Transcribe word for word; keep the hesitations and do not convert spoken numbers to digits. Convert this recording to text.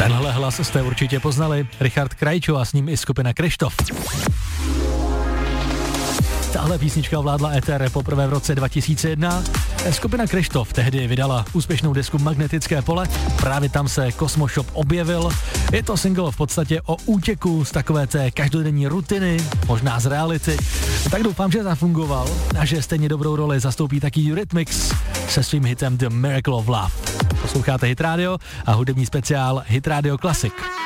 Tenhle hlas jste určitě poznali. Richard Krajčo a s ním i skupina Kryštof. Tahle písnička ovládla éter poprvé v roce dva tisíce jedna. Skupina Kryštof tehdy vydala úspěšnou desku Magnetické pole, právě tam se Kosmoshop objevil. Je to single v podstatě o útěku z takové té každodenní rutiny, možná z reality. Tak doufám, že zafungoval a že stejně dobrou roli zastoupí taky Eurythmics se svým hitem The Miracle of Love. Posloucháte Hit Radio a hudební speciál Hit Radio Classic.